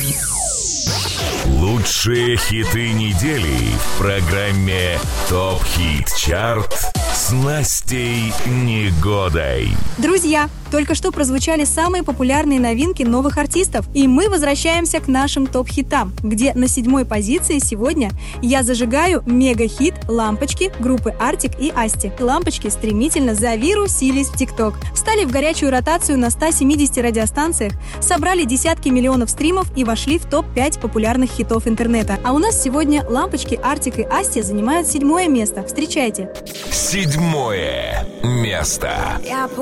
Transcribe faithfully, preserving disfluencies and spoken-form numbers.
Лучшие хиты недели в программе ТОП Хит Чарт с Настей Негодой. Друзья, только что прозвучали самые популярные новинки новых артистов, и мы возвращаемся к нашим топ-хитам, где на седьмой позиции сегодня я зажигаю мега-хит «Лампочки» группы Артик и Асти. Лампочки стремительно завирусились в ТикТок, встали в горячую ротацию на ста семидесяти радиостанциях, собрали десятки миллионов стримов и вошли в топ пять популярных хитов интернета. А у нас сегодня «Лампочки», Артик и Асти занимают седьмое место. Встречайте! Седьмое место.